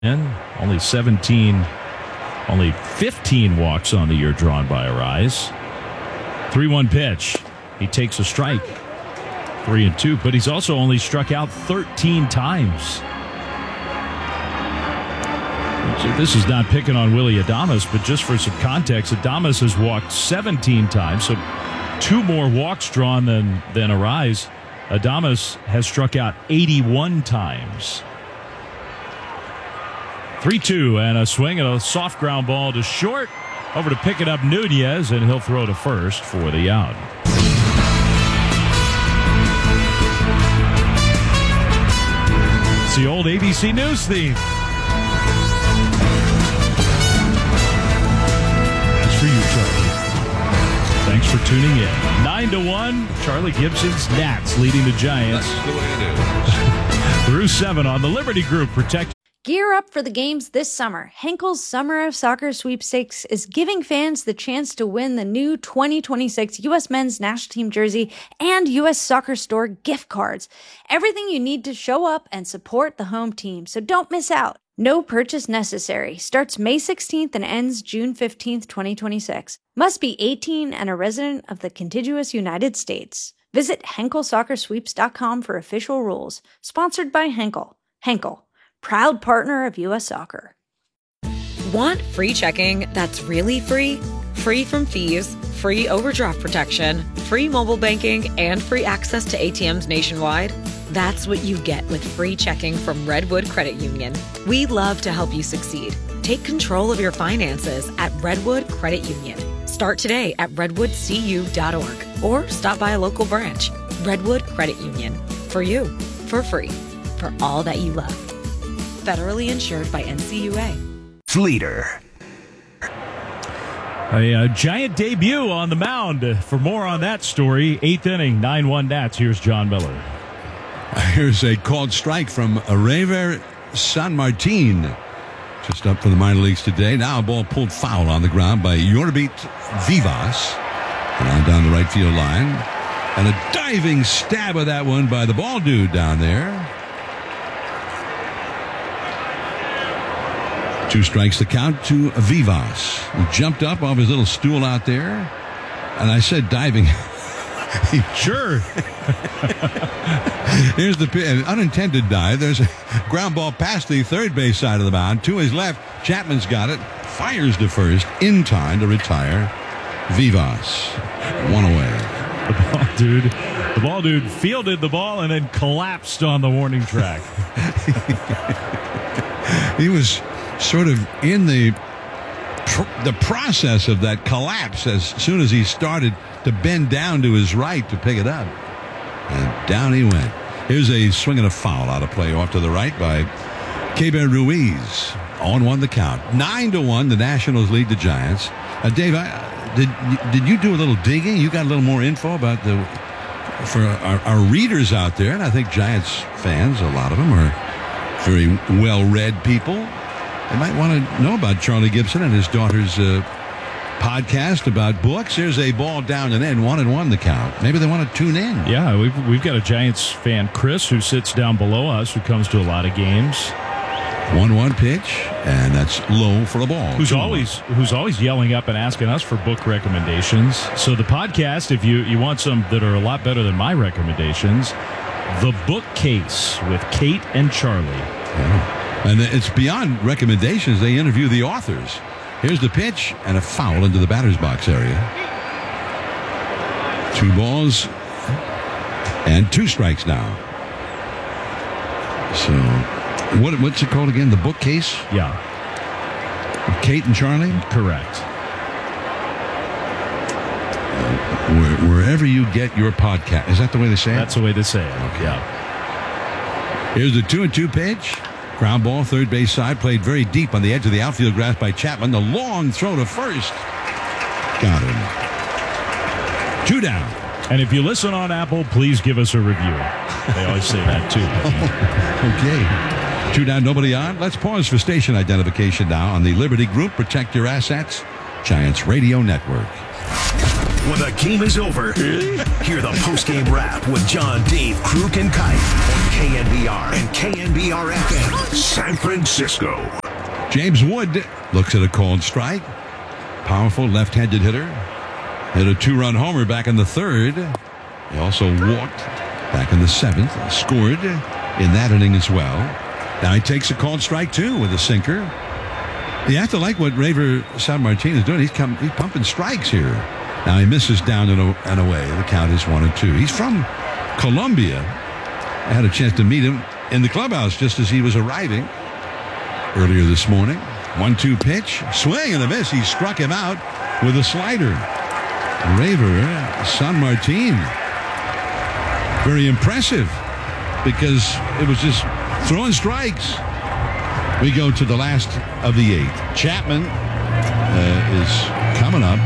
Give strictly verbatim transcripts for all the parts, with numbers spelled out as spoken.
And only seventeen, only fifteen walks on the year drawn by Arise. three one pitch. He takes a strike. Three and two, but he's also only struck out thirteen times. This is not picking on Willy Adames, but just for some context, Adames has walked seventeen times, so two more walks drawn than, than Arise. Adames has struck out eighty-one times. three two and a swing and a soft ground ball to short. Over to pick it up Nunez, and he'll throw to first for the out. It's the old A B C News theme. That's for you, Charlie. Thanks for tuning in. Nine to one, Charlie Gibson's Nats leading the Giants. That's the way it is. Through seven on the Liberty Group. Protect. Gear up for the games this summer. Henkel's Summer of Soccer Sweepstakes is giving fans the chance to win the new twenty twenty-six U S Men's National Team jersey and U S Soccer Store gift cards. Everything you need to show up and support the home team, so don't miss out. No purchase necessary. Starts May sixteenth and ends June fifteenth, twenty twenty-six. Must be eighteen and a resident of the contiguous United States. Visit Henkel Soccer Sweeps dot com for official rules. Sponsored by Henkel. Henkel, proud partner of U S Soccer. Want free checking that's really free? Free from fees, free overdraft protection, free mobile banking, and free access to A T Ms nationwide? That's what you get with free checking from Redwood Credit Union. We love to help you succeed. Take control of your finances at Redwood Credit Union. Start today at redwood c u dot org or stop by a local branch. Redwood Credit Union. For you, for free, for all that you love. Federally insured by N C U A. Fleeter. A, a giant debut on the mound. For more on that story, eighth inning, nine one Nats. Here's John Miller. Here's a called strike from Reyver San Martin. Just up for the minor leagues today. Now a ball pulled foul on the ground by Yorbit Vivas. And on down the right field line. And a diving stab of that one by the ball dude down there. Two strikes the count to Vivas. He jumped up off his little stool out there. And I said diving. Sure. Here's the an unintended dive. There's a ground ball past the third base side of the mound. To his left, Chapman's got it. Fires to first in time to retire Vivas. One away. The ball dude, the ball dude fielded the ball and then collapsed on the warning track. He was sort of in the the process of that collapse as soon as he started to bend down to his right to pick it up. And down he went. Here's a swing and a foul out of play off to the right by Keber Ruiz. On one the count. Nine to one, the Nationals lead the Giants. Uh, Dave, I, did did you do a little digging? You got a little more info about the for our, our readers out there, and I think Giants fans, a lot of them are very well-read people. They might want to know about Charlie Gibson and his daughter's uh, podcast about books. Here's a ball down and in, one and one the count. Maybe they want to tune in. Yeah, we've we've got a Giants fan, Chris, who sits down below us, who comes to a lot of games. one one pitch, and that's low for a ball. Who's always who's always yelling up and asking us for book recommendations. So the podcast, if you, you want some that are a lot better than my recommendations, The Bookcase with Kate and Charlie. Yeah. And it's beyond recommendations. They interview the authors. Here's the pitch and a foul into the batter's box area. Two balls and two strikes now. So what what's it called again? The Bookcase? Yeah. Kate and Charlie? Correct. Uh, where, wherever you get your podcast. Is that the way they say it? That's the way they say it. Okay. Yeah. Here's the two and two pitch. Ground ball, third base side, played very deep on the edge of the outfield grass by Chapman. The long throw to first. Got him. Two down. And if you listen on Apple, please give us a review. They always say that, too. Okay. Two down, nobody on. Let's pause for station identification now on the Liberty Group. Protect your assets. Giants Radio Network. When the game is over, hear the post-game wrap with John, Dave, Kruk, and Kite on K N B R and K N B R F M, San Francisco. James Wood looks at a called strike. Powerful left-handed hitter. Hit a two-run homer back in the third. He also walked back in the seventh. Scored in that inning as well. Now he takes a called strike, too, with a sinker. You have to like what Raver Sanmartin is doing. He's, come, he's pumping strikes here. Now he misses down and, and away. The count is one and two. He's from Colombia. I had a chance to meet him in the clubhouse just as he was arriving earlier this morning. one two pitch. Swing and a miss. He struck him out with a slider. Raver Sanmartin. Very impressive because it was just throwing strikes. We go to the last of the eight. Chapman uh, is coming up.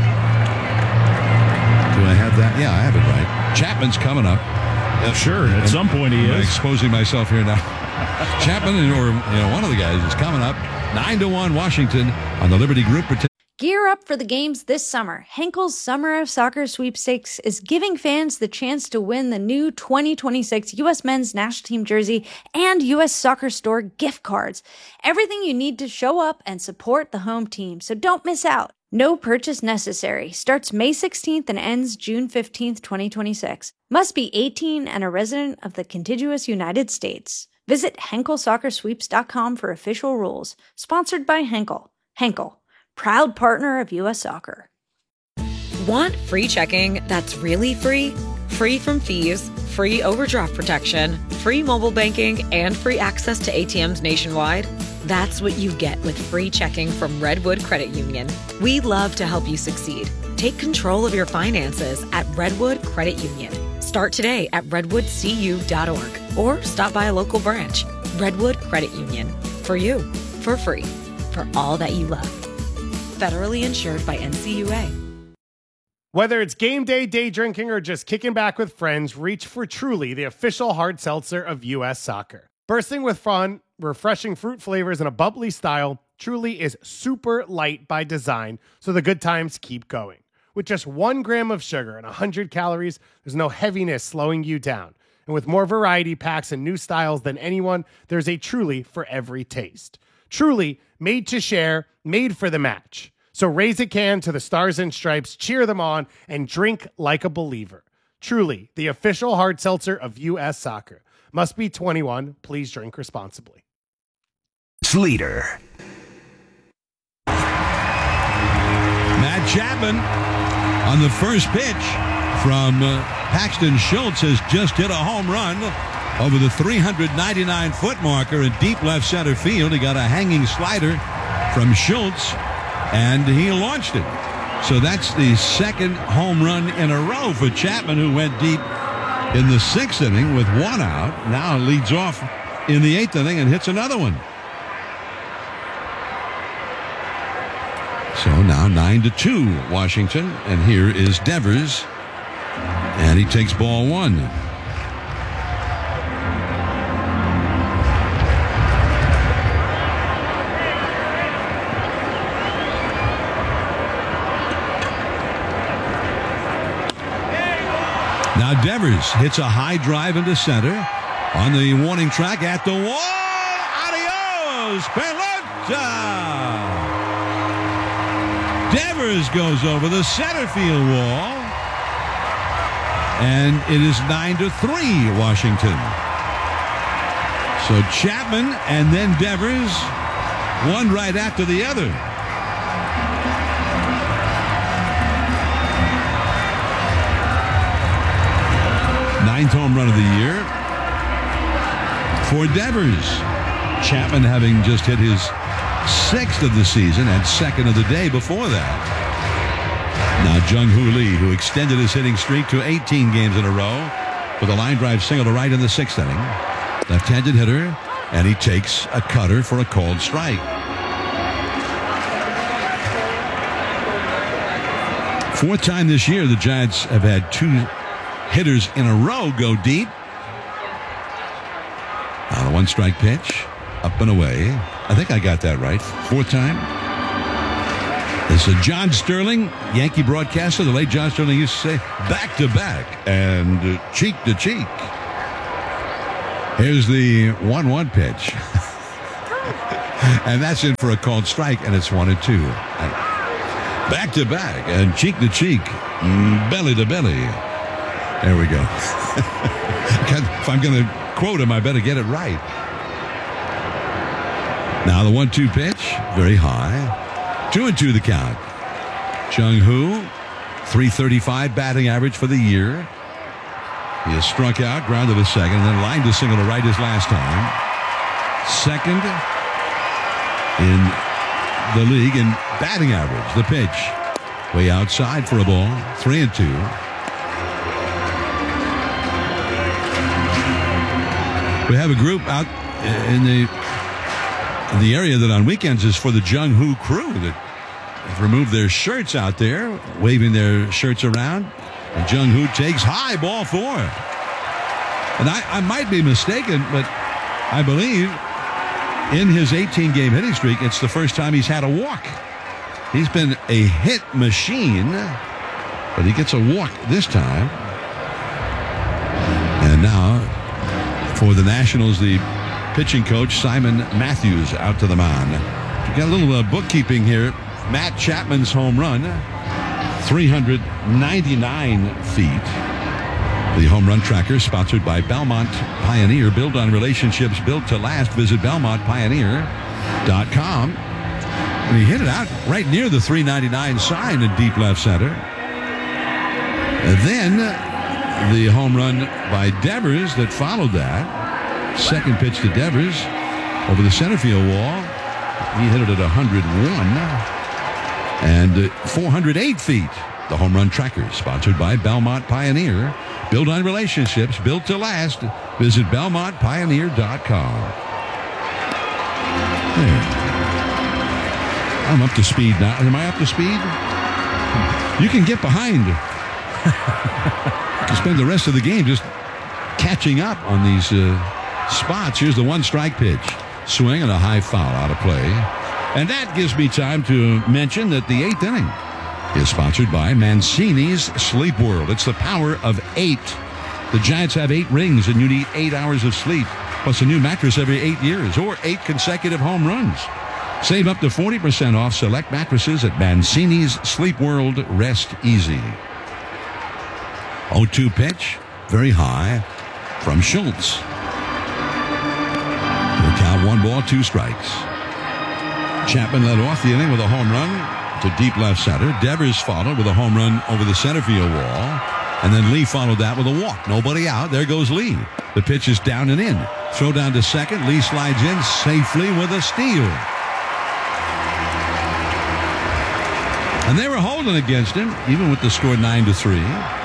Do I have that? Yeah, I have it right. Chapman's coming up. Uh, sure, at some point he I'm is. Exposing myself here now. Chapman, or you know, one of the guys is coming up. Nine to one, Washington on the Liberty Group. Gear up for the games this summer. Henkel's Summer of Soccer Sweepstakes is giving fans the chance to win the new twenty twenty-six U S Men's National Team jersey and U S Soccer Store gift cards. Everything you need to show up and support the home team, so don't miss out. No purchase necessary. Starts May sixteenth and ends June fifteenth, twenty twenty-six. Must be eighteen and a resident of the contiguous United States. Visit Henkel Soccer Sweeps dot com for official rules. Sponsored by Henkel. Henkel, proud partner of U S Soccer. Want free checking that's really free? Free from fees, free overdraft protection, free mobile banking, and free access to A T Ms nationwide? That's what you get with free checking from Redwood Credit Union. We love to help you succeed. Take control of your finances at Redwood Credit Union. Start today at redwood c u dot org or stop by a local branch. Redwood Credit Union. For you, for free, for all that you love. Federally insured by N C U A. Whether it's game day, day drinking, or just kicking back with friends, reach for Truly, the official hard seltzer of U S Soccer. Bursting with fun, refreshing fruit flavors, and a bubbly style, Truly is super light by design, so the good times keep going. With just one gram of sugar and one hundred calories, there's no heaviness slowing you down. And with more variety packs and new styles than anyone, there's a Truly for every taste. Truly, made to share, made for the match. So raise a can to the Stars and Stripes, cheer them on, and drink like a believer. Truly, the official hard seltzer of U S Soccer. Must be twenty-one. Please drink responsibly. Leader. Matt Chapman on the first pitch from uh, Paxton Schultz has just hit a home run over the three ninety-nine foot marker in deep left center field. He got a hanging slider from Schultz, and he launched it. So that's the second home run in a row for Chapman, who went deep in the sixth inning with one out. Now leads off in the eighth inning and hits another one. So now nine to two, Washington, and here is Devers, and he takes ball one. Now Devers hits a high drive into center on the warning track at the wall. Adios, pelota! Devers goes over the center field wall, and it is nine to three, Washington. So Chapman and then Devers, one right after the other. Ninth home run of the year for Devers. Chapman having just hit his sixth of the season and second of the day before that. Now Jung-Hoo Lee, who extended his hitting streak to eighteen games in a row with a line drive single to right in the sixth inning. Left-handed hitter, and he takes a cutter for a called strike. Fourth time this year the Giants have had two hitters in a row go deep. Now the one strike pitch, up and away. I think I got that right. Fourth time. It's a John Sterling, Yankee broadcaster. The late John Sterling used to say, back to back and uh, cheek to cheek. Here's the one one pitch. And that's in for a called strike, and it's one and two. And back to back and cheek to cheek, belly to belly. There we go. If I'm going to quote him, I better get it right. Now the one two pitch, very high. Two and two the count. Jung Hoo, three thirty-five batting average for the year. He has struck out, grounded a second, and then lined a single to right his last time. Second in the league in batting average. The pitch, way outside for a ball. Three and two. We have a group out in the in the area that on weekends is for the Jung Hoo crew that have removed their shirts out there, waving their shirts around. And Jung Hoo takes high, ball four. And I, I might be mistaken, but I believe in his eighteen-game hitting streak, it's the first time he's had a walk. He's been a hit machine, but he gets a walk this time. And now, for the Nationals, the pitching coach, Simon Matthews, out to the mound. We've got a little uh, bookkeeping here. Matt Chapman's home run, three hundred ninety-nine feet. The home run tracker, sponsored by Belmont Pioneer. Build on relationships built to last. Visit belmont pioneer dot com. And he hit it out right near the three ninety-nine sign in deep left center. And then the home run by Devers that followed that. Second pitch to Devers over the center field wall. He hit it at one hundred one. And four hundred eight feet. The home run tracker, sponsored by Belmont Pioneer. Build on relationships, built to last. Visit belmont pioneer dot com. There. I'm up to speed now. Am I up to speed? You can get behind. You can spend the rest of the game just catching up on these uh, spots. Here's the one strike pitch. Swing and a high foul out of play. And that gives me time to mention that the eighth inning is sponsored by Mancini's Sleep World. It's the power of eight. The Giants have eight rings, and you need eight hours of sleep, plus a new mattress every eight years, or eight consecutive home runs. Save up to forty percent off select mattresses at Mancini's Sleep World. Rest easy. oh two pitch, very high, from Schultz. The count, one ball, two strikes. Chapman led off the inning with a home run to deep left center. Devers followed with a home run over the center field wall. And then Lee followed that with a walk. Nobody out. There goes Lee. The pitch is down and in. Throw down to second. Lee slides in safely with a steal. And they were holding against him, even with the score nine to three.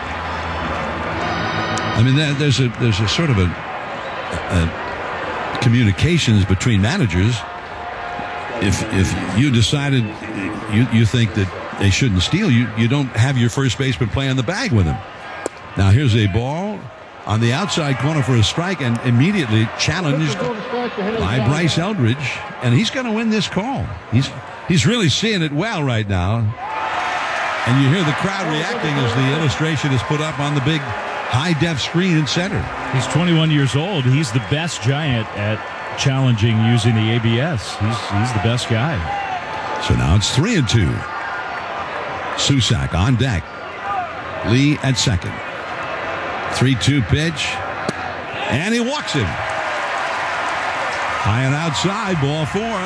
I mean, there's a there's a sort of a, a communications between managers. If if you decided you you think that they shouldn't steal, you you don't have your first baseman play on the bag with him. Now here's a ball on the outside corner for a strike, and immediately challenged by Bryce Eldridge, and he's going to win this call. He's he's really seeing it well right now, and you hear the crowd reacting as the illustration is put up on the big high def screen in center. He's twenty-one years old. He's the best Giant at challenging using the A B S. He's he's the best guy. So now it's three and two. Susac on deck. Lee at second. three two pitch. And he walks him. High and outside, ball four.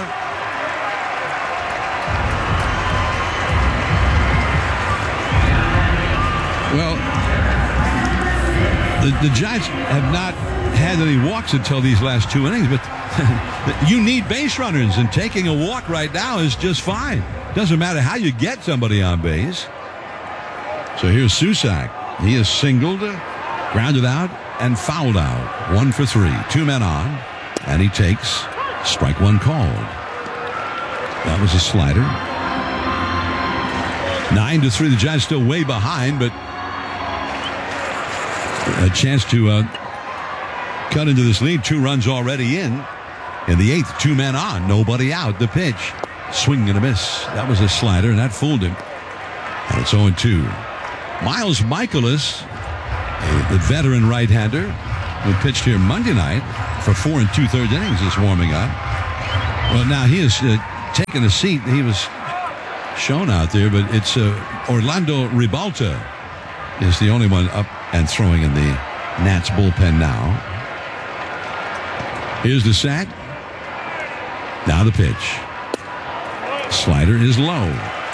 Well, the, the Giants have not had any walks until these last two innings, but you need base runners, and taking a walk right now is just fine. Doesn't matter how you get somebody on base. So here's Susac. He is singled, grounded out, and fouled out. One for three. Two men on, and he takes strike one called. That was a slider. Nine to three. The Giants still way behind, but a chance to uh, cut into this lead. Two runs already in. In the eighth, two men on, nobody out. The pitch swing and a miss. That was a slider, and that fooled him. And it's oh and two. Miles Michaelis, the veteran right-hander, who pitched here Monday night for four and two-thirds innings, is warming up. Well, now he has uh, taken a seat. He was shown out there, but it's uh, Orlando Ribalta is the only one up and throwing in the Nats bullpen now. Here's the sack. Now the pitch. Slider is low.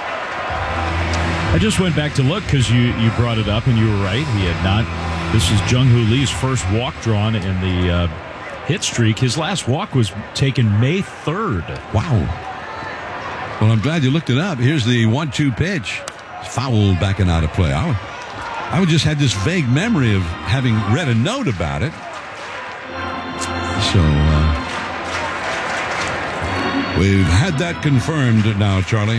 I just went back to look because you, you brought it up and you were right. He had not. This is Jung-Hoo Lee's first walk drawn in the uh, hit streak. His last walk was taken May third. Wow. Well, I'm glad you looked it up. Here's the one two pitch. Foul backing out of play. I would, I would just had this vague memory of having read a note about it. So, uh, we've had that confirmed now, Charlie.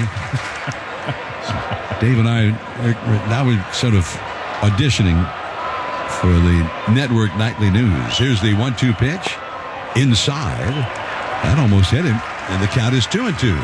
Dave and I, now we're sort of auditioning for the network nightly news. Here's the one two pitch. Inside. That almost hit him. And the count is two and two.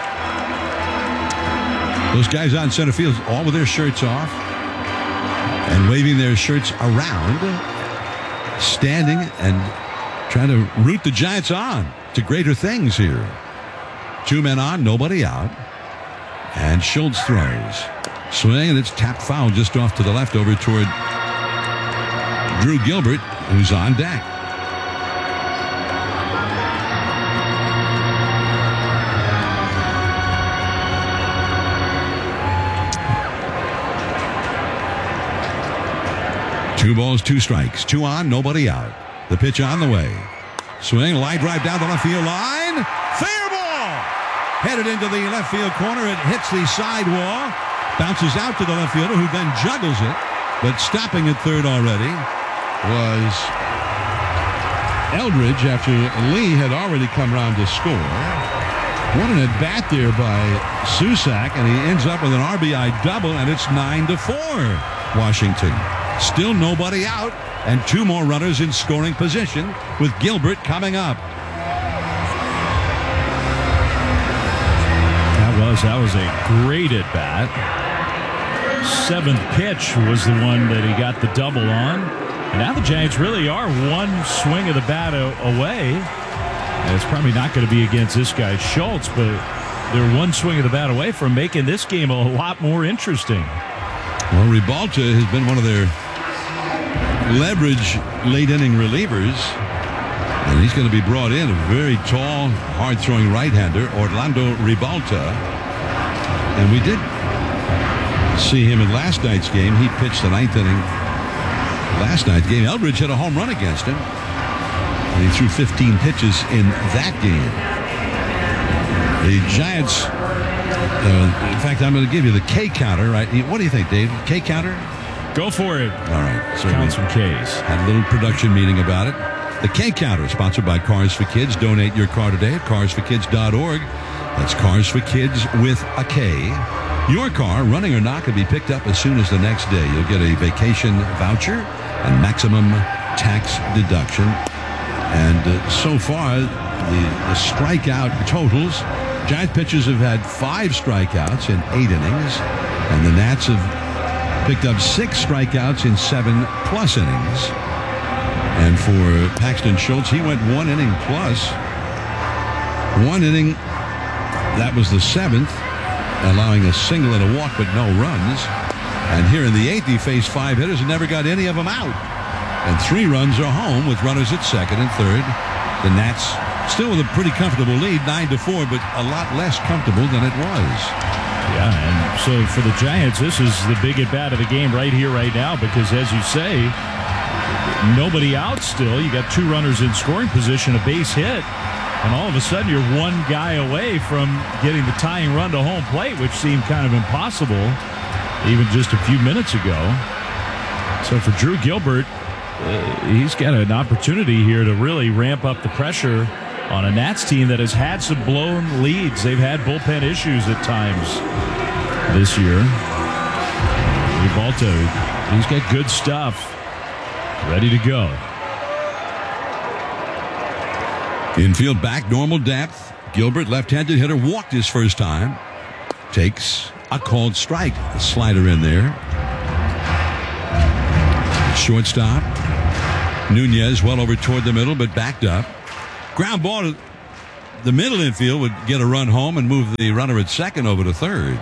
Those guys out in center field, all with their shirts off and waving their shirts around, standing and trying to root the Giants on to greater things here. Two men on, nobody out. And Schultz throws. Swing, and it's tapped foul just off to the left over toward Drew Gilbert, who's on deck. Two balls, two strikes. Two on, nobody out. The pitch on the way. Swing, line drive down the left field line. Fair ball! Headed into the left field corner. It hits the side wall. Bounces out to the left fielder, who then juggles it. But stopping at third already was Eldridge after Lee had already come around to score. What an at-bat there by Susac, and he ends up with an R B I double, and it's nine to four, Washington. Still nobody out, and two more runners in scoring position with Gilbert coming up. That was that was a great at bat. Seventh pitch was the one that he got the double on. And now the Giants really are one swing of the bat away. And it's probably not going to be against this guy Schultz, but they're one swing of the bat away from making this game a lot more interesting. Well, Ribalta has been one of their leverage late inning relievers, and he's going to be brought in, a very tall, hard-throwing right-hander, Orlando Ribalta. And we did see him in last night's game. He pitched the ninth inning last night's game. Eldridge hit a home run against him, and he threw fifteen pitches in that game. The Giants, uh, in fact, I'm going to give you the K counter, right? What do you think, Dave? K counter? Go for it. All right. So count some Ks. Had a little production meeting about it. The K counter, sponsored by Cars for Kids. Donate your car today at cars for kids dot org. That's Cars for Kids with a K. Your car, running or not, can be picked up as soon as the next day. You'll get a vacation voucher and maximum tax deduction. And uh, so far, the, the strikeout totals, Giant pitchers have had five strikeouts in eight innings, and the Nats have picked up six strikeouts in seven plus innings. And for Paxton Schultz, he went one inning plus. One inning, that was the seventh, allowing a single and a walk, but no runs. And here in the eighth, he faced five hitters and never got any of them out. And three runs are home with runners at second and third. The Nats still with a pretty comfortable lead, nine to four, but a lot less comfortable than it was. Yeah, and so for the Giants, this is the big at-bat of the game right here, right now, because as you say, nobody out still. You got two runners in scoring position, a base hit, and all of a sudden you're one guy away from getting the tying run to home plate, which seemed kind of impossible even just a few minutes ago. So for Drew Gilbert, uh, he's got an opportunity here to really ramp up the pressure on a Nats team that has had some blown leads. They've had bullpen issues at times this year. Ribalta, he's got good stuff. Ready to go. Infield back, normal depth. Gilbert, left-handed hitter, walked his first time. Takes a called strike. A slider in there. Shortstop. Nunez well over toward the middle, but backed up. Ground ball to the middle infield would get a run home and move the runner at second over to third.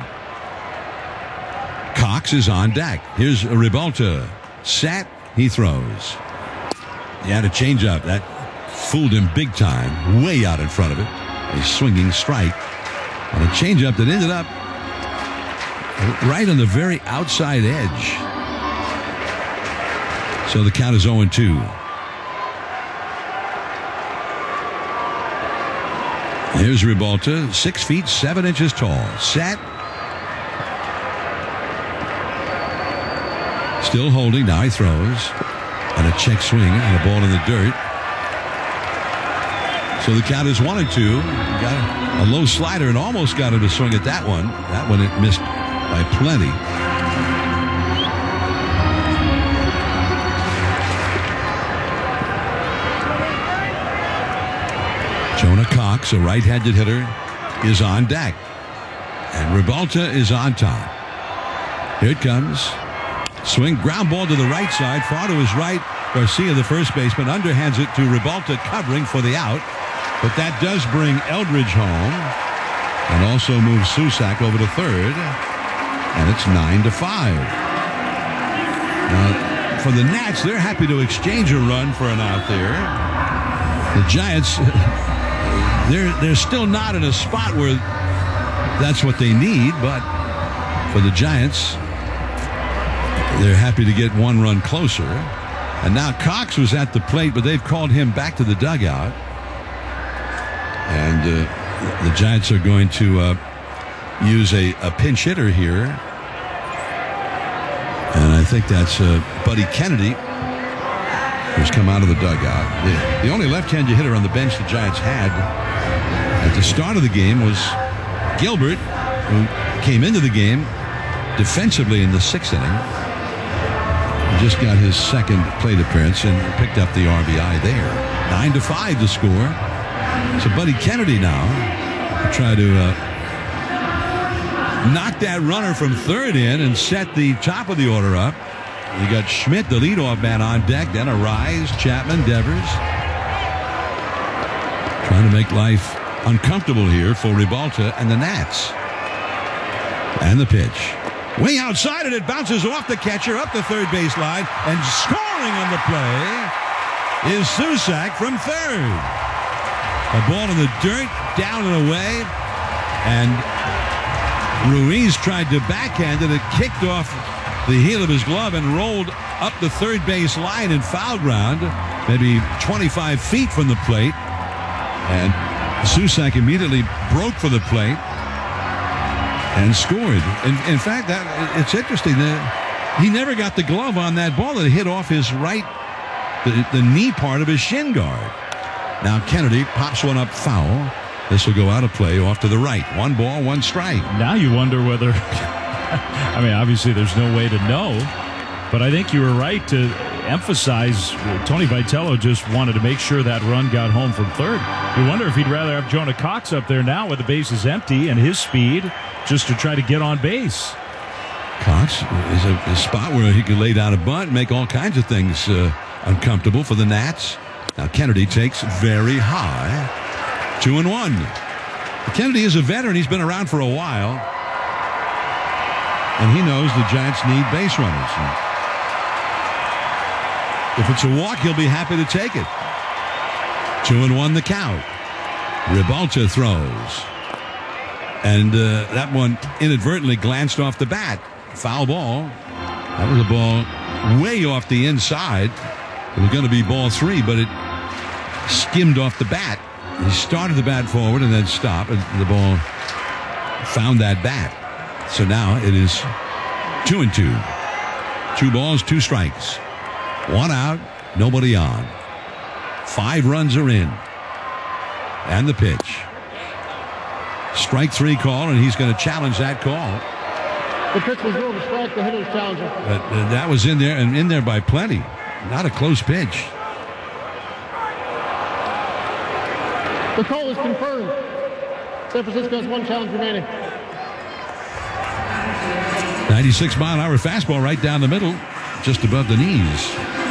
Cox is on deck. Here's Revolta. Set. He throws. He had a changeup. That fooled him big time. Way out in front of it. A swinging strike on a changeup that ended up right on the very outside edge. So the count is oh and two. Here's Revolta, six feet, seven inches tall. Set. Still holding. Now he throws. And a check swing and a ball in the dirt. So the count is one and two. Got a low slider and almost got him to swing at that one. That one it missed by plenty. Jonah Cox, a right-handed hitter, is on deck. And Revolta is on top. Here it comes. Swing, ground ball to the right side, far to his right. Garcia, the first baseman, underhands it to Revolta, covering for the out. But that does bring Eldridge home and also moves Susac over to third. And it's nine to five. Now, for the Nats, they're happy to exchange a run for an out there. The Giants, they're, they're still not in a spot where that's what they need. But for the Giants, they're happy to get one run closer. And now Cox was at the plate, but they've called him back to the dugout. And uh, the Giants are going to uh, use a, a pinch hitter here. And I think that's uh, Buddy Kennedy, who's come out of the dugout. The, the only left-handed hitter on the bench the Giants had at the start of the game was Gilbert, who came into the game defensively in the sixth inning. He just got his second plate appearance and picked up the R B I there. Nine to five to score. So Buddy Kennedy now will try to uh, knock that runner from third in and set the top of the order up. You got Schmidt, the leadoff man, on deck. Then Arise, Chapman, Devers. Trying to make life uncomfortable here for Revolta and the Nats. And the pitch. Way outside, and it bounces off the catcher up the third base line. And scoring on the play is Susac from third. A ball in the dirt, down and away. And Ruiz tried to backhand it. It kicked off the heel of his glove and rolled up the third base line in foul ground, maybe twenty-five feet from the plate. And Susac immediately broke for the plate and scored. In, in fact, that it's interesting that he never got the glove on that ball. That hit off his right, the, the knee part of his shin guard. Now Kennedy pops one up foul. This will go out of play off to the right. One ball, one strike. Now you wonder whether, I mean, obviously there's no way to know, but I think you were right to emphasize Tony Vitello just wanted to make sure that run got home from third. You wonder if he'd rather have Jonah Cox up there now with the bases empty and his speed just to try to get on base. Cox is a, a spot where he could lay down a bunt and make all kinds of things uh, uncomfortable for the Nats. Now Kennedy takes very high. Two and one. Kennedy is a veteran. He's been around for a while. And he knows the Giants need base runners. And if it's a walk, he'll be happy to take it. Two and one the count. Revolta throws. And uh, that one inadvertently glanced off the bat. Foul ball. That was a ball way off the inside. It was going to be ball three, but it skimmed off the bat. He started the bat forward and then stopped, and the ball found that bat. So now it is two and two. Two balls, two strikes. One out, nobody on. Five runs are in. And the pitch. Strike three call, and he's going to challenge that call. The pitch was ruled a strike. The hitter's challenging. But uh, that was in there, and in there by plenty. Not a close pitch. The call is confirmed. San Francisco has one challenge remaining. ninety-six mile an hour fastball right down the middle, just above the knees.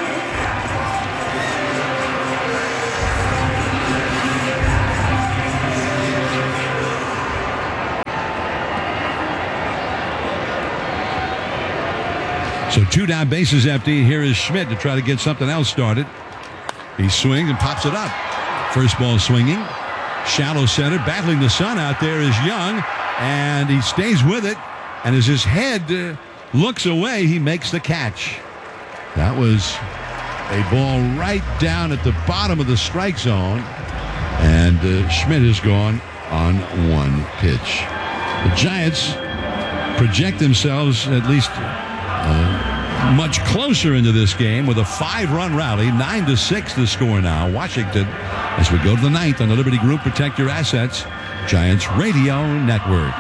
So two down, bases empty. Here is Schmidt to try to get something else started. He swings and pops it up. First ball swinging. Shallow center. Battling the sun out there is Young. And he stays with it. And as his head uh, looks away, he makes the catch. That was a ball right down at the bottom of the strike zone. And uh, Schmidt is gone on one pitch. The Giants project themselves at least uh, much closer into this game with a five-run rally. Nine to six the score now. Washington, as we go to the ninth on the Liberty Group Protect Your Assets Giants Radio Network.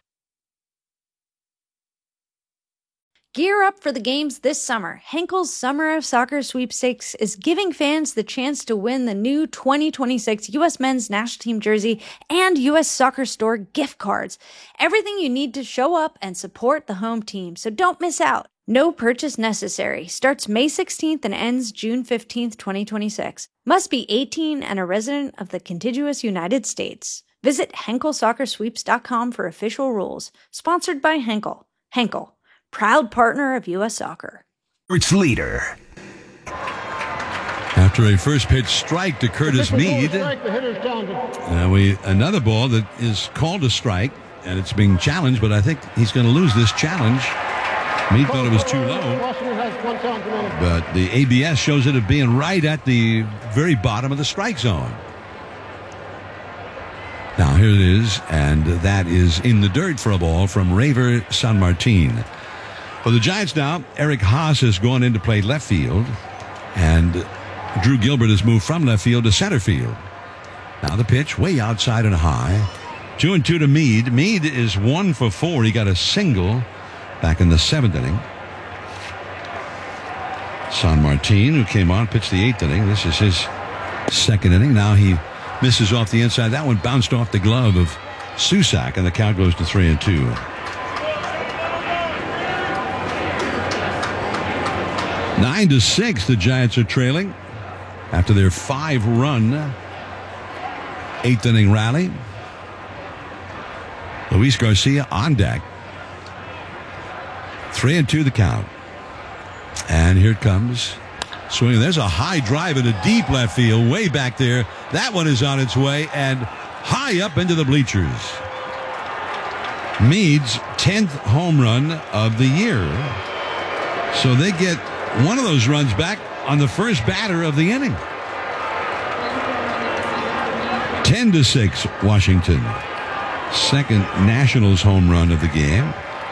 Gear up for the games this summer. Henkel's Summer of Soccer Sweepstakes is giving fans the chance to win the new twenty twenty-six U S Men's National Team jersey and U S Soccer Store gift cards. Everything you need to show up and support the home team, so don't miss out. No purchase necessary. Starts May sixteenth and ends June fifteenth, twenty twenty-six. Must be eighteen and a resident of the contiguous United States. Visit Henkel Soccer Sweeps dot com for official rules. Sponsored by Henkel. Henkel, proud partner of U S Soccer. Its leader. After a first pitch strike to Curtis Mead, Strike, the hitter's challenging. uh, we another ball that is called a strike, and it's being challenged, but I think he's going to lose this challenge. Mead thought it was too low, Washington has one challenge remaining. but the A B S shows it as being right at the very bottom of the strike zone. Now here it is, and that is in the dirt for a ball from Raver Sanmartin. For the Giants now, Eric Haas has gone in to play left field, and Drew Gilbert has moved from left field to center field. Now the pitch way outside and high. Two and two to Mead. Mead is one for four. He got a single back in the seventh inning. Sanmartin, who came on, pitched the eighth inning. This is his second inning. Now he misses off the inside. That one bounced off the glove of Susac, and the count goes to three and two. Nine to six, the Giants are trailing after their five-run eighth inning rally. Luis Garcia on deck. Three and two the count. And here it comes. Swinging. There's a high drive in a deep left field, way back there. That one is on its way and high up into the bleachers. Mead's tenth home run of the year. So they get one of those runs back on the first batter of the inning. ten to six, Washington. Second Nationals home run of the game.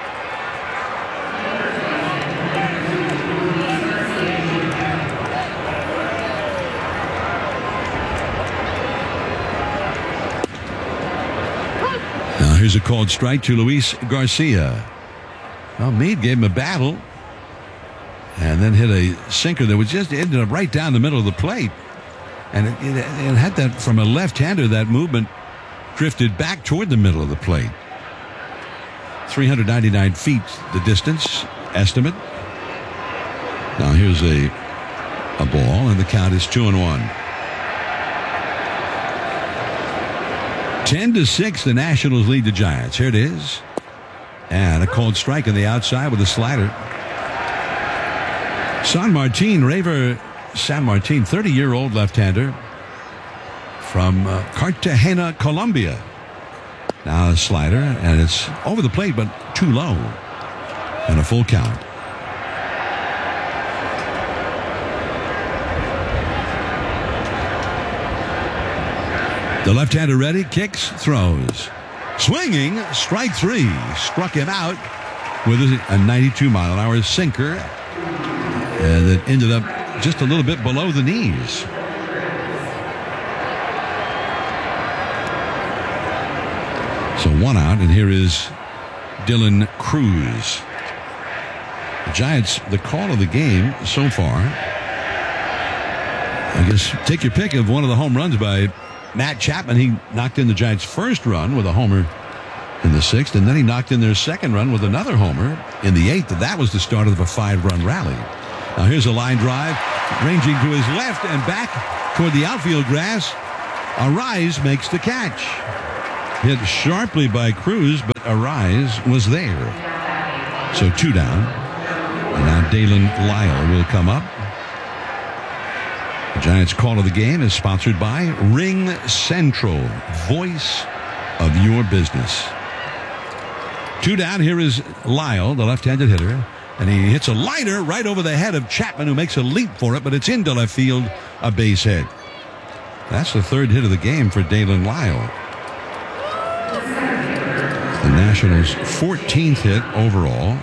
Now here's a called strike to Luis Garcia. Well, Mead gave him a battle and then hit a sinker that was just ended up right down the middle of the plate. And it, it, it had that from a left-hander, that movement drifted back toward the middle of the plate. three hundred ninety-nine feet the distance estimate. Now here's a a ball, and the count is two and one. ten to six, the Nationals lead the Giants. Here it is. And a called strike on the outside with a slider. Sanmartin, Raver Sanmartin, thirty-year-old left-hander from uh, Cartagena, Colombia. Now a slider, and it's over the plate, but too low. And a full count. The left-hander ready, kicks, throws. Swinging, strike three. Struck him out with a ninety-two mile an hour sinker. And that ended up just a little bit below the knees. So one out, and here is Dylan Cruz. The Giants, the call of the game so far, I guess take your pick of one of the home runs by Matt Chapman, he knocked in the Giants' first run with a homer in the sixth, and then he knocked in their second run with another homer in the eighth. That was the start of a five-run rally. Now here's a line drive, ranging to his left and back toward the outfield grass. Arise makes the catch. Hit sharply by Cruz, but Arise was there. So two down. And now Dalen Lyle will come up. The Giants' call of the game is sponsored by Ring Central, voice of your business. Two down. Here is Lyle, the left-handed hitter. And he hits a liner right over the head of Chapman, who makes a leap for it, but it's into left field, a base hit. That's the third hit of the game for Dalen Lyle. The Nationals' fourteenth hit overall.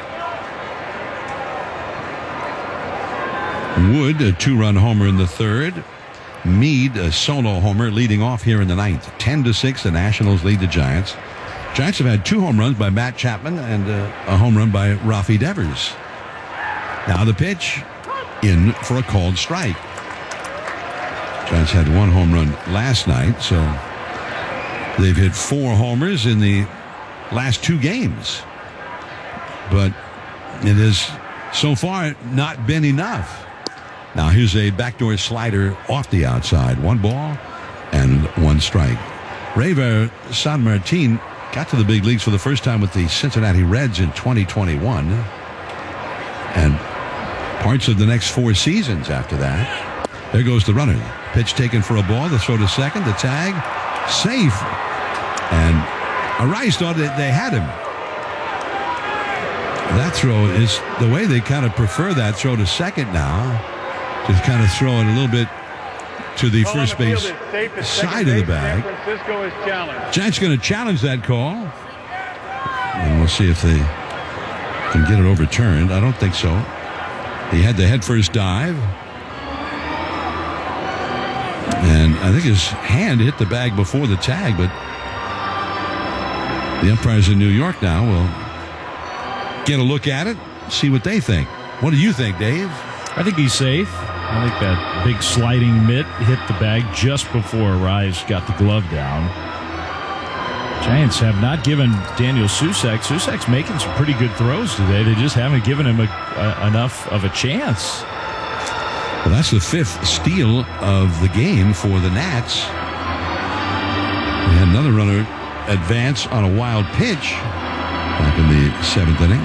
Wood, a two-run homer in the third. Meade, a solo homer, leading off here in the ninth. ten to six, the Nationals lead the Giants. Giants have had two home runs by Matt Chapman and uh, a home run by Rafi Devers. Now the pitch, in for a called strike. Giants had one home run last night, so they've hit four homers in the last two games. But it has so far not been enough. Now here's a backdoor slider off the outside. One ball and one strike. Reiver Sanmartin got to the big leagues for the first time with the Cincinnati Reds in twenty twenty-one. And parts of the next four seasons after that. There goes the runner. Pitch taken for a ball. The throw to second. The tag. Safe. And Arise thought that they had him. That throw is the way they kind of prefer that throw to second now. To kind of throw it a little bit to the Call first the base side of the bag. San Francisco is challenged. Giants going to challenge that call. And we'll see if they can get it overturned. I don't think so. He had the head first dive. And I think his hand hit the bag before the tag, but the umpires in New York now will get a look at it, see what they think. What do you think, Dave? I think he's safe. I think that big sliding mitt hit the bag just before Arise got the glove down. Giants have not given Daniel Susac. Susac's making some pretty good throws today. They just haven't given him a, a, enough of a chance. Well, that's the fifth steal of the game for the Nats. We had another runner advance on a wild pitch back in the seventh inning.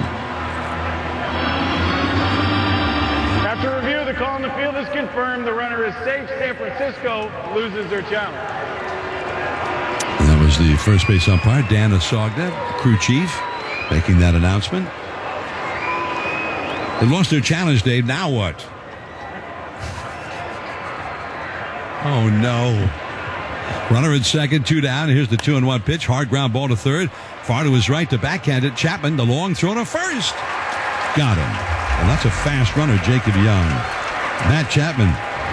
After review, the call on the field is confirmed. The runner is safe. San Francisco loses their challenge. And that was the first base umpire, Dan Asogna, crew chief, making that announcement. They lost their challenge, Dave. Now what? Oh, no. Runner at second, two down. Here's the two and one pitch. Hard ground ball to third. Far to his right to backhand it. Chapman, the long throw to first. Got him. Well, that's a fast runner, Jacob Young. Matt Chapman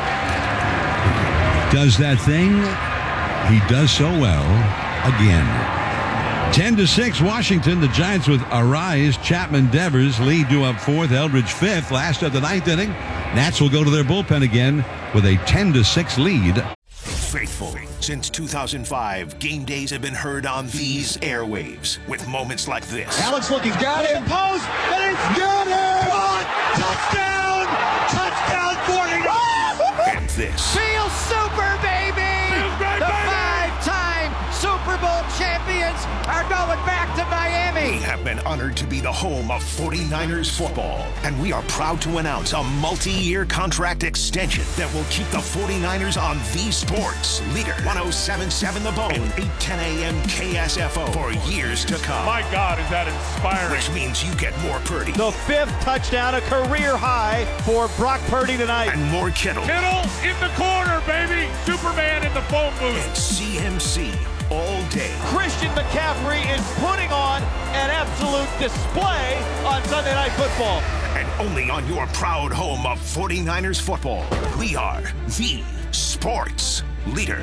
does that thing. He does so well again. ten to six, Washington. The Giants with Arise, Chapman, Devers lead to up fourth. Eldridge fifth. Last of the ninth inning. Nats will go to their bullpen again with a ten to six lead. Faithful. Since two thousand five, game days have been heard on these airwaves with moments like this. Alex looking, got him, post, and it's got him! Touchdown! Touchdown, forty-nine! And this. Feel super, baby! Feels great, the baby! five-time Super Bowl champions are going back to Miami! We have been honored to be the home of forty-niners football, and we are proud to announce a multi-year contract extension that will keep the forty-niners on the sports leader. ten seventy-seven The Bone and eight ten a.m. K S F O for years to come. My God, is that inspiring. Which means you get more Purdy. The fifth touchdown, a career high for Brock Purdy tonight. And more Kittle. Kittle in the corner, baby. Superman in the phone booth. And C M C all day. Christian McCaffrey is putting on an absolute display on Sunday Night Football. And only on your proud home of forty-niners football, we are the sports leader.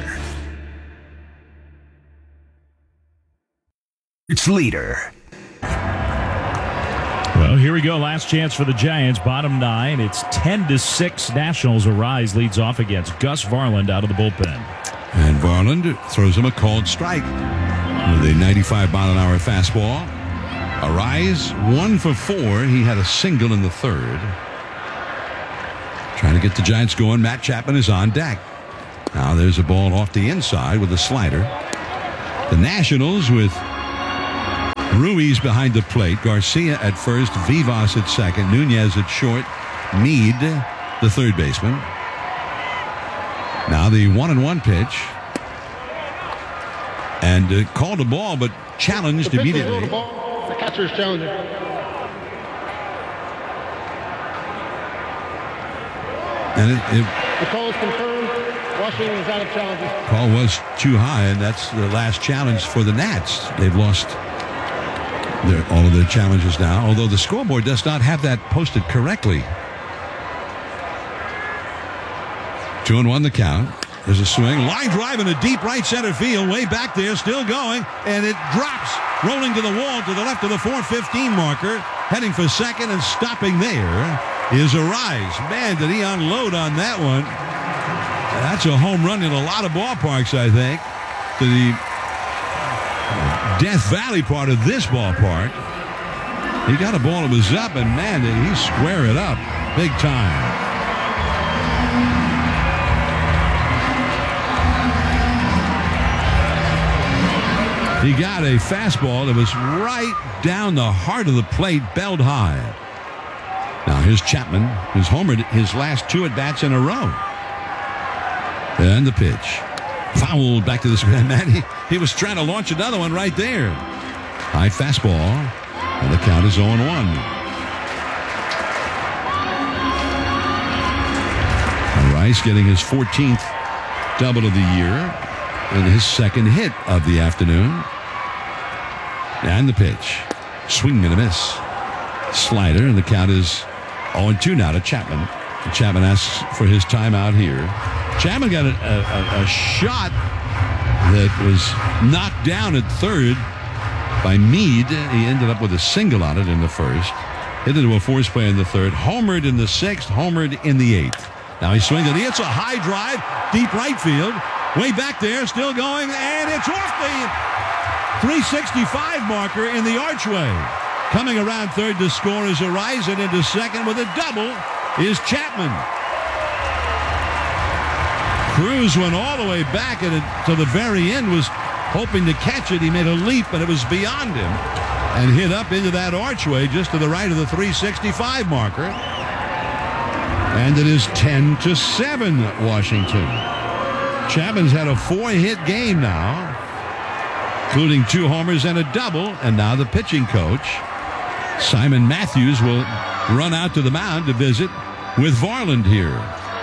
It's leader. Well, here we go. Last chance for the Giants. Bottom nine. It's ten to six. Nationals. Arise leads off against Gus Varland out of the bullpen. And Varland throws him a called strike with a ninety-five mile an hour fastball. Arise one for four. He had a single in the third. Trying to get the Giants going. Matt Chapman is on deck. Now there's a ball off the inside with a slider. The Nationals with Ruiz behind the plate. Garcia at first. Vivas at second. Nunez at short. Mead, the third baseman. Now the one and one pitch. And uh, called a ball, but challenged The pitch is immediately. on the ball. The catcher's challenging. And it, it The call is confirmed. Washington is out of challenges. call was too high, and that's the last challenge for the Nats. They've lost their, all of their challenges now, although the scoreboard does not have that posted correctly. Two and one the count. There's a swing. Line drive in a deep right center field. Way back there. Still going. And it drops. Rolling to the wall to the left of the four fifteen marker. Heading for second and stopping there is Arise. Man, did he unload on that one. That's a home run in a lot of ballparks, I think. To the Death Valley part of this ballpark. He got a ball that was up, and man, did he square it up big time. He got a fastball that was right down the heart of the plate, belled high. Now here's Chapman, who's homered his last two at-bats in a row. And the pitch. Fouled back to the screen. Man, he, he was trying to launch another one right there. High fastball. And the count is oh and one. And Rice getting his fourteenth double of the year and his second hit of the afternoon. And the pitch. Swing and a miss. Slider, and the count is oh and two now to Chapman. Chapman asks for his timeout here. Chapman got a, a, a shot that was knocked down at third by Mead. He ended up with a single on it in the first. Hit into a force play in the third. Homered in the sixth. Homered in the eighth. Now he swings it. He hits a high drive, deep right field. Way back there, still going, and it's off the three sixty-five marker in the archway. Coming around third to score is Arise, and into second with a double is Chapman. Cruz went all the way back and it, to the very end, was hoping to catch it. He made a leap, and it was beyond him and hit up into that archway just to the right of the three sixty-five marker. And it is ten to seven, Washington. Chapman's had a four-hit game now, including two homers and a double. And now the pitching coach, Simon Matthews, will run out to the mound to visit with Varland here.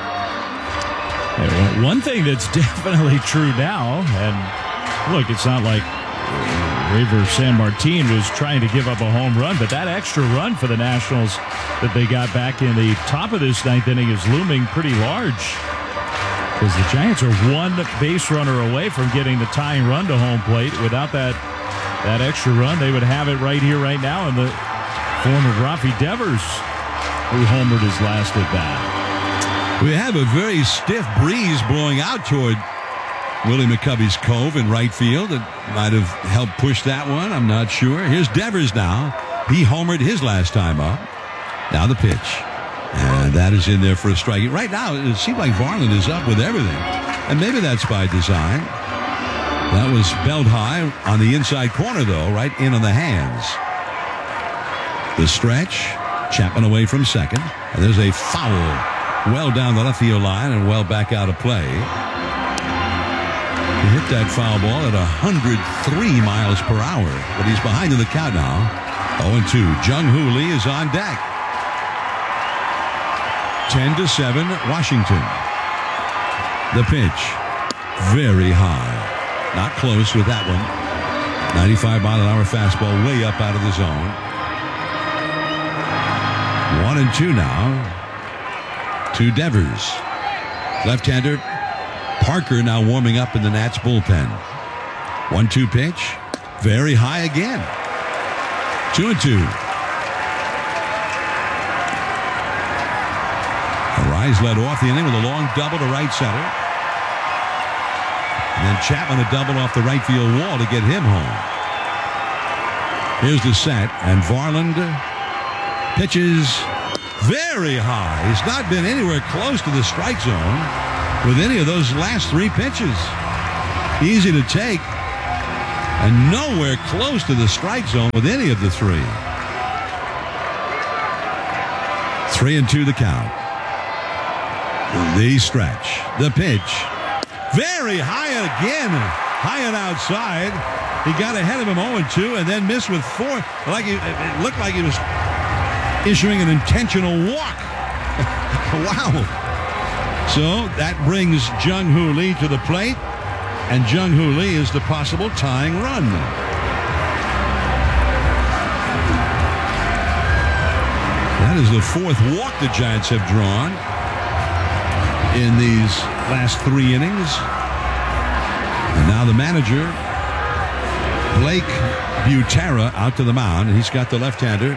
One thing that's definitely true now, and look, it's not like Raver San Martin was trying to give up a home run, but that extra run for the Nationals that they got back in the top of this ninth inning is looming pretty large, because the Giants are one base runner away from getting the tying run to home plate. Without that that extra run, they would have it right here, right now, in the form of Rafi Devers, who homered his last at bat. We have a very stiff breeze blowing out toward Willie McCovey's Cove in right field. It might have helped push that one. I'm not sure. Here's Devers now. He homered his last time up. Now the pitch. And that is in there for a strike. Right now, it seems like Varland is up with everything. And maybe that's by design. That was belled high on the inside corner, though, right in on the hands. The stretch. Chapman away from second. And there's a foul well down the left field line and well back out of play. He hit that foul ball at one hundred three miles per hour, but he's behind in the count now. oh and two. Jung Hoo Lee is on deck. ten to seven, Washington. The pitch. Very high. Not close with that one. ninety-five mile an hour fastball way up out of the zone. One and two now to Devers. Left-hander Parker now warming up in the Nats bullpen. one two pitch. Very high again. Two and two. Arise led off the inning with a long double to right center. And then Chapman a double off the right field wall to get him home. Here's the set, and Varland pitches very high. He's not been anywhere close to the strike zone with any of those last three pitches. Easy to take, and nowhere close to the strike zone with any of the three. Three and two the count. The stretch. The pitch. Very high again. High and outside. He got ahead of him oh and two and then missed with four. Like he, it looked like he was issuing an intentional walk. Wow. So that brings Jung-Hoo Lee to the plate. And Jung-Hoo Lee is the possible tying run. That is the fourth walk the Giants have drawn in these last three innings. And now the manager, Blake Butera, out to the mound. And he's got the left-hander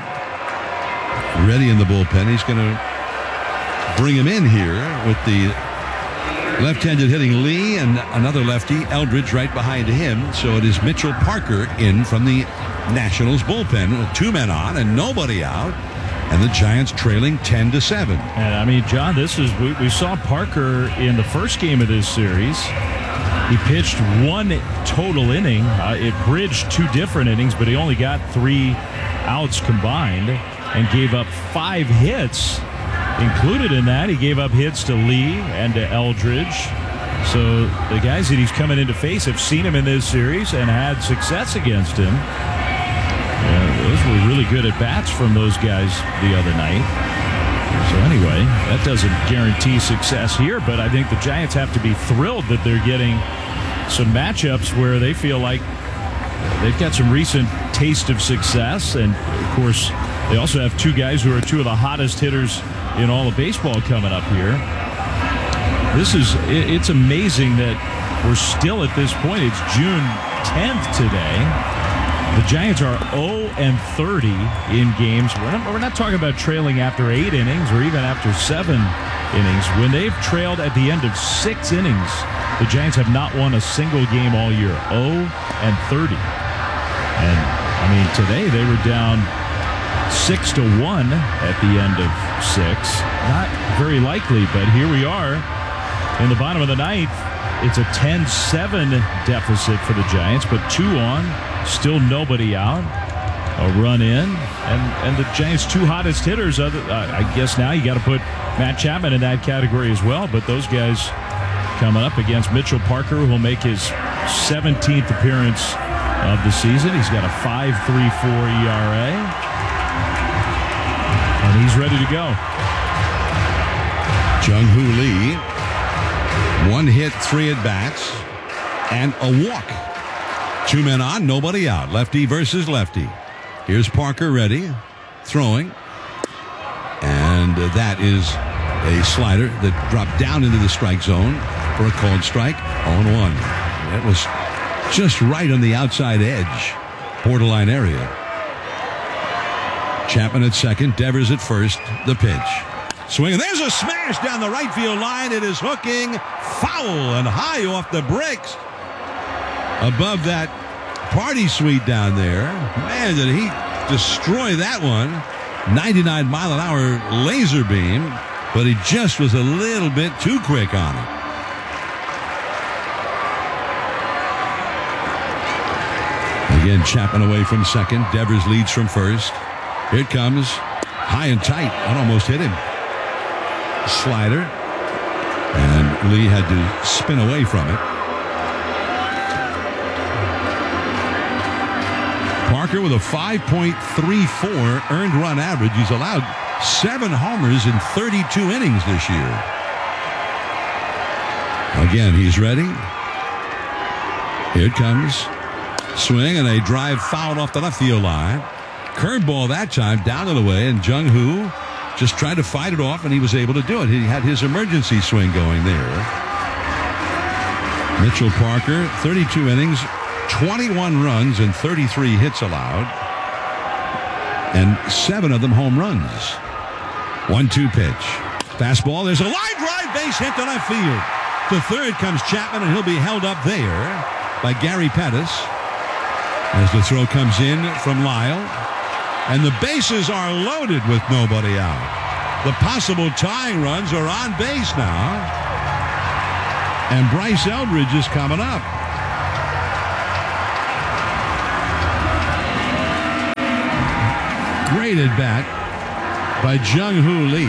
ready in the bullpen. He's going to bring him in here with the left-handed hitting Lee and another lefty, Eldridge, right behind him. So it is Mitchell Parker in from the Nationals bullpen with two men on and nobody out. And the Giants trailing ten to seven. And I mean, John, this is we, we saw Parker in the first game of this series. He pitched one total inning. Uh, it bridged two different innings, but he only got three outs combined and gave up five hits. Included in that, he gave up hits to Lee and to Eldridge. So the guys that he's coming in to face have seen him in this series and had success against him. Yeah, those were really good at bats from those guys the other night. So anyway, that doesn't guarantee success here, but I think the Giants have to be thrilled that they're getting some matchups where they feel like they've got some recent taste of success. And of course, they also have two guys who are two of the hottest hitters in all of baseball coming up here. This is, it's amazing that we're still at this point. It's June tenth today. The Giants are oh and thirty in games. We're not, we're not talking about trailing after eight innings or even after seven innings. When they've trailed at the end of six innings, the Giants have not won a single game all year. oh and thirty. And, I mean, today they were down six to one at the end of six. Not very likely, but here we are in the bottom of the ninth. It's a ten seven deficit for the Giants, but two on. Still nobody out. A run in. And and the Giants' two hottest hitters, other, uh, I guess now you got to put Matt Chapman in that category as well. But those guys coming up against Mitchell Parker, who will make his seventeenth appearance of the season. He's got a five point three four E R A. And he's ready to go. Jung-Hoo Lee, one hit, three at-bats, and a walk. Two men on, nobody out. Lefty versus lefty. Here's Parker ready, throwing. And uh, that is a slider that dropped down into the strike zone for a called strike. oh and one. That was just right on the outside edge, borderline area. Chapman at second, Devers at first. The pitch. Swing, and there's a smash down the right field line. It is hooking foul and high off the bricks. Above that party suite down there. Man, did he destroy that one. ninety-nine mile an hour laser beam, but he just was a little bit too quick on it. Again, Chapman away from second. Devers leads from first. Here it comes. High and tight. That almost hit him. Slider. And Lee had to spin away from it. Parker with a five point three four earned run average. He's allowed seven homers in thirty-two innings this year. Again, he's ready. Here it comes. Swing and a drive fouled off the left field line. Curveball that time down and away, and Jung-Hoo just tried to fight it off, and he was able to do it. He had his emergency swing going there. Mitchell Parker, thirty-two innings, twenty-one runs and thirty-three hits allowed, and seven of them home runs. one two pitch. Fastball. There's a line drive, base hit to left field. To third comes Chapman, and he'll be held up there by Gary Pettis as the throw comes in from Lyle. And the bases are loaded with nobody out. The possible tying runs are on base now. And Bryce Eldridge is coming up. Great at bat by Jung-Hoo Lee.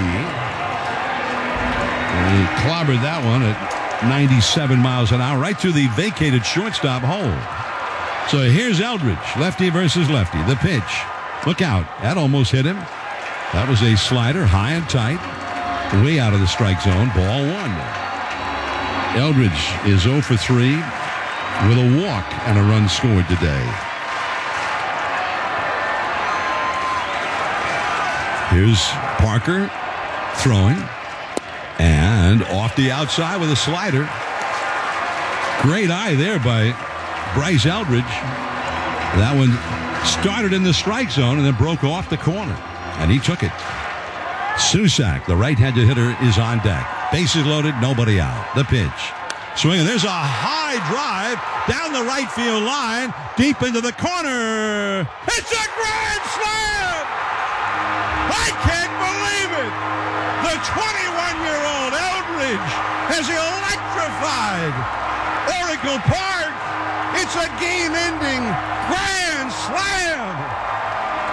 And he clobbered that one at ninety-seven miles an hour right through the vacated shortstop hole. So here's Eldridge, lefty versus lefty. The pitch. Look out. That almost hit him. That was a slider, high and tight. Way out of the strike zone. Ball one. Eldridge is oh for three with a walk and a run scored today. Here's Parker throwing. And off the outside with a slider. Great eye there by Bryce Eldridge. That one started in the strike zone and then broke off the corner. And he took it. Susac, the right-handed hitter, is on deck. Bases loaded, nobody out. The pitch. Swinging. There's a high drive down the right field line, deep into the corner. It's a grand slam! I can't believe it! The twenty-one-year-old Eldridge has electrified Oracle Park. It's a game-ending grand slam.